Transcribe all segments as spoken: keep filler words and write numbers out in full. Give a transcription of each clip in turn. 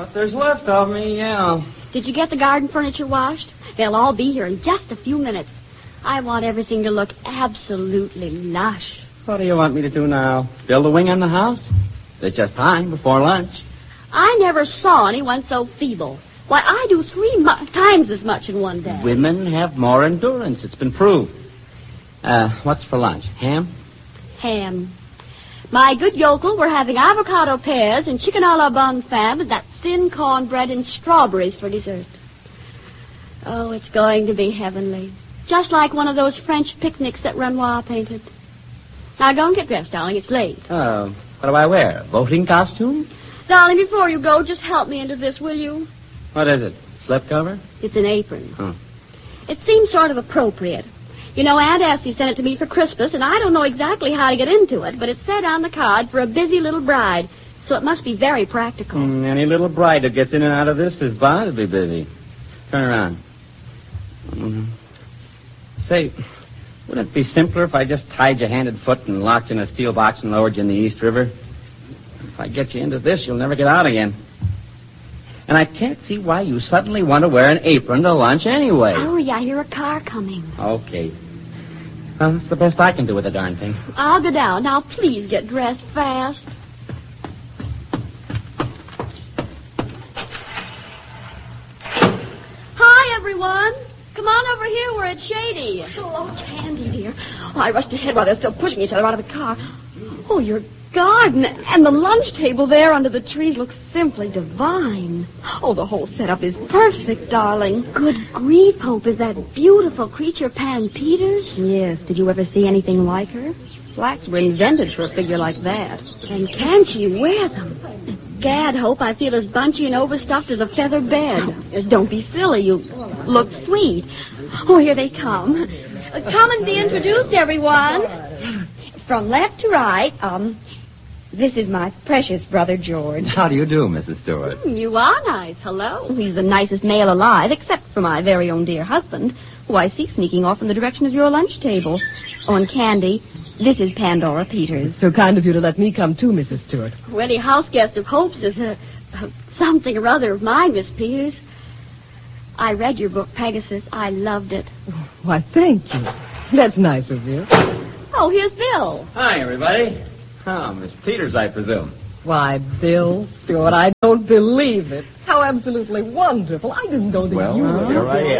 What there's left of me, yeah. Did you get the garden furniture washed? They'll all be here in just a few minutes. I want everything to look absolutely lush. What do you want me to do now? Build a wing on the house? It's just time before lunch. I never saw anyone so feeble. Why, I do three mu- times as much in one day. Women have more endurance. It's been proved. Uh, what's for lunch? Ham? Ham. My good yokel, we're having avocado pears and chicken a la bonne femme with that thin cornbread and strawberries for dessert. Oh, it's going to be heavenly. Just like one of those French picnics that Renoir painted. Now, go and get dressed, darling. It's late. Uh, what do I wear? A voting costume? Darling, before you go, just help me into this, will you? What is it? Slipcover? It's an apron. Oh. It seems sort of appropriate. You know, Aunt Essie sent it to me for Christmas, and I don't know exactly how to get into it, but it said on the card for a busy little bride, so it must be very practical. Mm, any little bride that gets in and out of this is bound to be busy. Turn around. Mm-hmm. Say, wouldn't it be simpler if I just tied you hand and foot and locked you in a steel box and lowered you in the East River? If I get you into this, you'll never get out again. And I can't see why you suddenly want to wear an apron to lunch anyway. Hurry, I hear a car coming. Okay. Well, that's the best I can do with the darn thing. I'll go down. Now, please get dressed fast. Hi, everyone. Come on over here. We're at Shady. Hello, Candy, dear. Oh, I rushed ahead while they're still pushing each other out of the car. Oh, your garden and the lunch table there under the trees looks simply divine. Oh, the whole setup is perfect, darling. Good grief, Hope. Is that beautiful creature Pan Peters? Yes. Did you ever see anything like her? Flax were invented for a figure like that. And can she wear them? Gad, Hope, I feel as bunchy and overstuffed as a feather bed. Uh, Don't be silly. You look sweet. Oh, here they come. Uh, come and be introduced, everyone. From left to right, um, this is my precious brother, George. How do you do, Missus Stewart? You are nice. Hello. He's the nicest male alive, except for my very own dear husband, who I see sneaking off in the direction of your lunch table. Oh, and Candy, this is Pandora Peters. So kind of you to let me come too, Missus Stewart. Well, any house guest of Hope's is a, a, something or other of mine, Miss Peters. I read your book, Pegasus. I loved it. Why, thank you. That's nice of you. Oh, here's Bill. Hi, everybody. Oh, Miss Peters, I presume. Why, Bill Stewart, I don't believe it. How absolutely wonderful. I didn't know that Well, you were... here I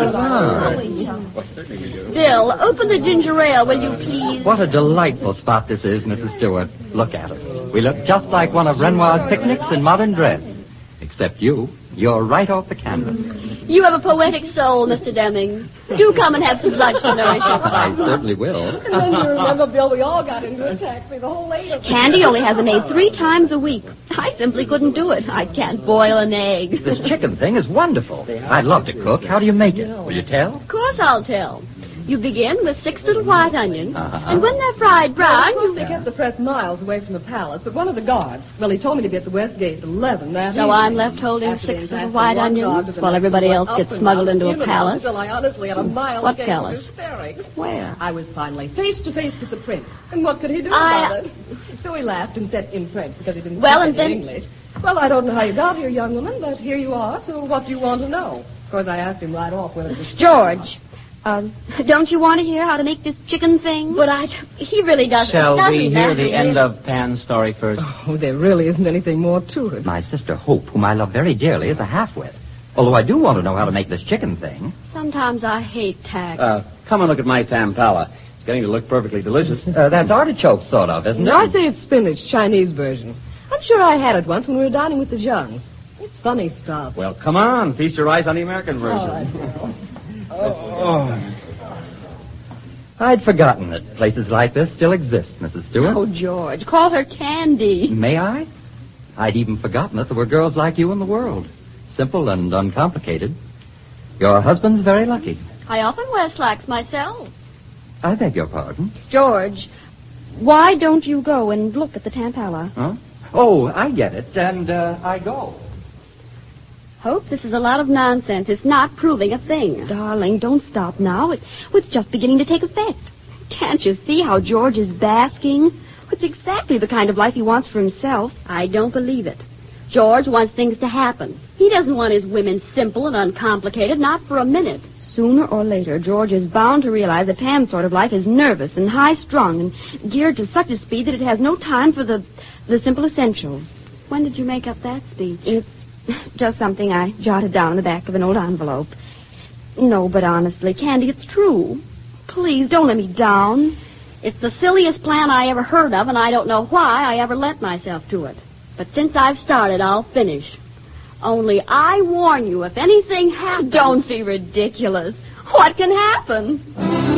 am. Well, certainly you do. Bill, open the ginger ale, will you please? What a delightful spot this is, Missus Stewart. Look at us. We look just like one of Renoir's picnics in modern dress. Except you. You're right off the canvas. You have a poetic soul, Mister Deming. Do come and have some lunch to nourish your I certainly will. And then you remember, Bill, we all got into a taxi, the whole eight of us. Candy only has a maid three times a week. I simply couldn't do it. I can't boil an egg. This chicken thing is wonderful. I'd love to cook. How do you make it? Will you tell? Of course I'll tell. You begin with six little white onions, Uh-huh. and when they're fried brown, Well, you... they kept the press miles away from the palace, but one of the guards, well, he told me to be at the West Gate at eleven. That So evening. I'm left holding After six they little passed white the one onions dog to the while next everybody one, else up gets and smuggled down, into a in and out, palace. Until I honestly had a mile What of cake palace? for staring. Where? I was finally face to face with the prince. And what could he do I- about it? So he laughed and said in French because he didn't Well, speak and then- any English. Well, I don't know how you got here, young woman, but here you are, so what do you want to know? Of course, I asked him right off whether it was... George, um, don't you want to hear how to make this chicken thing? But I... He really doesn't. Shall doesn't we hear matter, the really. end of Pan's story first? Oh, there really isn't anything more to it. My sister Hope, whom I love very dearly, is a half-wit. Although I do want to know how to make this chicken thing. Sometimes I hate tact. Uh, come and look at my tampala. It's getting to look perfectly delicious. Uh, that's artichoke, sort of, isn't it? I say it's spinach, Chinese version. I'm sure I had it once when we were dining with the Youngs. It's funny stuff. Well, come on. Feast your eyes on the American version. All right, Bill. Oh. I'd forgotten that places like this still exist, Missus Stewart. Oh, George, call her Candy. May I? I'd even forgotten that there were girls like you in the world. Simple and uncomplicated. Your husband's very lucky. I often wear slacks myself. I beg your pardon. George, why don't you go and look at the tampala? Huh? Oh, I get it, and uh, I go. Hope, this is a lot of nonsense. It's not proving a thing. Darling, don't stop now. It, it's just beginning to take effect. Can't you see how George is basking? It's exactly the kind of life he wants for himself. I don't believe it. George wants things to happen. He doesn't want his women simple and uncomplicated, not for a minute. Sooner or later, George is bound to realize that Pam's sort of life is nervous and high-strung and geared to such a speed that it has no time for the, the simple essentials. When did you make up that speech? It's just something I jotted down in the back of an old envelope. No, but honestly, Candy, it's true. Please, don't let me down. It's the silliest plan I ever heard of, and I don't know why I ever lent myself to it. But since I've started, I'll finish. Only I warn you, if anything happens... Don't be ridiculous. What can happen?